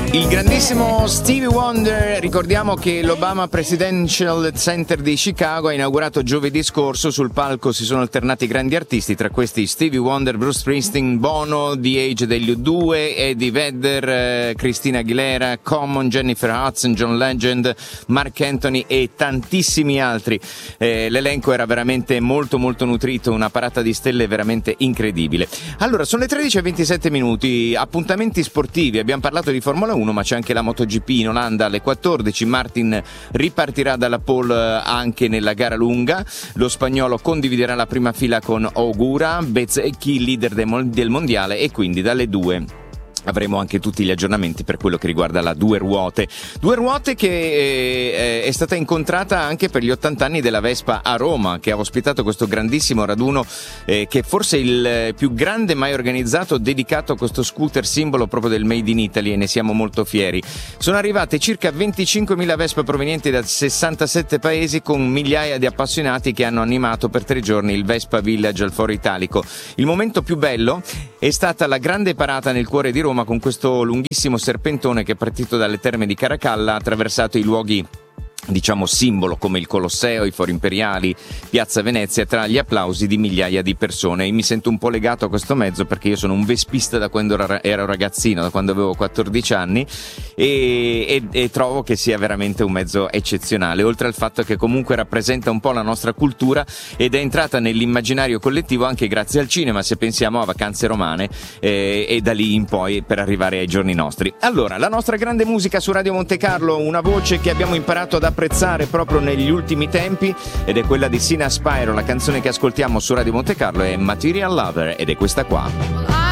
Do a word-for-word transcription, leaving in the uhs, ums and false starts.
Il grandissimo Stevie Wonder, ricordiamo che l'Obama Presidential Center di Chicago ha inaugurato giovedì scorso. Sul palco si sono alternati grandi artisti, tra questi Stevie Wonder, Bruce Springsteen, Bono, The Age degli U due, Eddie Vedder, eh, Christina Aguilera, Common, Jennifer Hudson, John Legend, Mark Anthony e tantissimi altri. Eh, l'elenco era veramente molto molto nutrito, una parata di stelle veramente incredibile. Allora, sono le tredici e ventisette minuti, appuntamenti sportivi, abbiamo parlato di Formula uno, ma c'è anche la MotoGP in Olanda alle quattordici. Martin ripartirà dalla pole anche nella gara lunga, lo spagnolo condividerà la prima fila con Ogura, Bezzecchi leader del mondiale, e quindi dalle due avremo anche tutti gli aggiornamenti per quello che riguarda la due ruote. Due ruote che eh, è stata incontrata anche per gli ottanta anni della Vespa a Roma, che ha ospitato questo grandissimo raduno, eh, che forse è il più grande mai organizzato, dedicato a questo scooter simbolo proprio del Made in Italy, e ne siamo molto fieri. Sono arrivate circa venticinquemila Vespa provenienti da sessantasette paesi, con migliaia di appassionati che hanno animato per tre giorni il Vespa Village al Foro Italico. Il momento più bello è stata la grande parata nel cuore di Roma, con questo lunghissimo serpentone che è partito dalle terme di Caracalla, ha attraversato i luoghi diciamo simbolo come il Colosseo, i Fori Imperiali, Piazza Venezia, tra gli applausi di migliaia di persone. E mi sento un po' legato a questo mezzo perché io sono un vespista da quando ero ragazzino, da quando avevo quattordici anni, e, e, e trovo che sia veramente un mezzo eccezionale, oltre al fatto che comunque rappresenta un po' la nostra cultura ed è entrata nell'immaginario collettivo anche grazie al cinema, se pensiamo a Vacanze Romane, eh, e da lì in poi per arrivare ai giorni nostri. Allora, la nostra grande musica su Radio Monte Carlo, una voce che abbiamo imparato ad apprezzare proprio negli ultimi tempi, ed è quella di Sina Spyro. La canzone che ascoltiamo su Radio Monte Carlo è Material Lover, ed è questa qua.